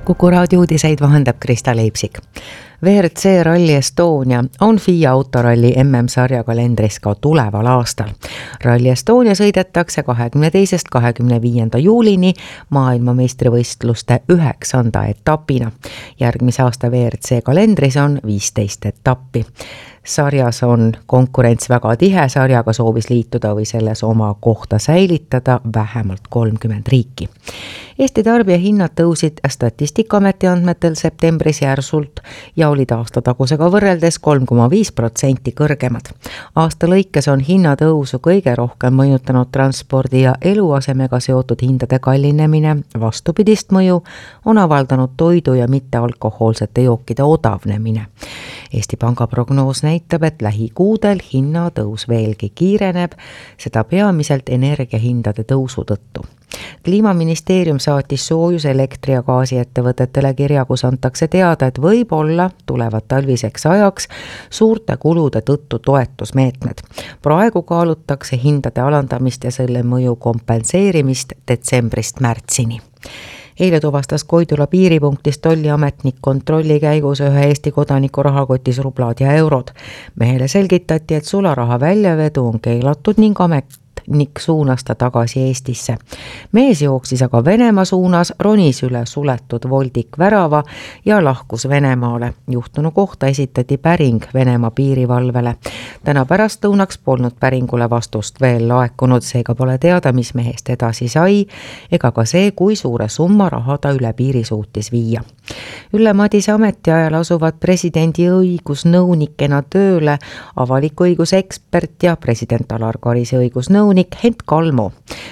Kuku raadio uudiseid vahendab Krista Leipsik. WRC Rally Estonia on FIA autoralli MM-sarja kalendris ka tuleval aastal. Rally Estonia sõidetakse 22.–25. juulini maailmameistrivõistluste 9. etapina. Järgmise aasta WRC kalendris on 15 etappi. Sarjas on konkurents väga tihe, sarjaga soovis liituda või selles oma kohta säilitada vähemalt 30 riiki. Eesti tarbijahinnad tõusid Statistikaameti andmetel septembris järsult ja olid aastatagusega võrreldes 3,5% kõrgemad. Aasta lõikes on hinnatõusu kõige rohkem mõjutanud transpordi ja eluasemega seotud hindade kallinemine. Vastupidist mõju on avaldanud toidu ja mittealkohoolsete jookide odavnemine. Eesti Panga prognoos näitab, et lähikuudel hinnatõus veelgi kiireneb, seda peamiselt energiahindade tõusu tõttu. Kliimaministeerium saatis soojus-, elektri- ja gaasiettevõtetele kirja, kus antakse teada, et võib-olla tulevad talviseks ajaks suurte kulude tõttu toetusmeetmed. Praegu kaalutakse hindade alandamist ja selle mõju kompenseerimist detsembrist märtsini. Eile tuvastas Koidula piiripunktis tolliametnik kontrolli käigus ühe Eesti kodaniku rahakotis rublad ja eurod. Mehele selgitati, et sularaha väljavedu on keelatud ning ametnik suunas ta tagasi Eestisse. Mees jooksis aga Venemaa suunas, ronis üle suletud Voldik värava ja lahkus Venemaale. Juhtunu kohta esitati päring Venemaa piirivalvele. Täna pärastlõunaks polnud päringule vastust veel laekunud, seega pole teada, mis mehest edasi sai, ega ka see, kui suure summa raha ta üle piiri suutis viia. Ülle Madise ametiajal asuvad presidendi õigusnõunikena tööle avaliku õiguse ekspert ja president Alar Karise õigusnõunik Hent Kalmo.